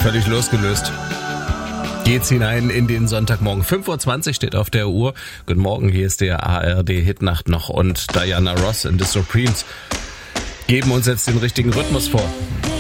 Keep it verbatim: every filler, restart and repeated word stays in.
völlig losgelöst. Geht's hinein in den Sonntagmorgen. fünf Uhr zwanzig steht auf der Uhr. Guten Morgen, hier ist der A R D Hitnacht noch und Diana Ross and the Supremes geben uns jetzt den richtigen Rhythmus vor.